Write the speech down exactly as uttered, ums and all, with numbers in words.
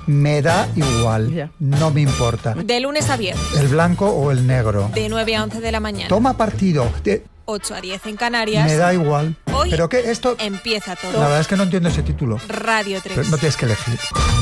Me da igual, Ya. no me importa. De lunes a viernes, El blanco o el negro. de nueve a once de la mañana. Toma partido. De- ocho a diez en Canarias. me da igual. Hoy Pero que esto... empieza todo. La verdad es que no entiendo ese título. Radio tres. Pero no tienes que elegir.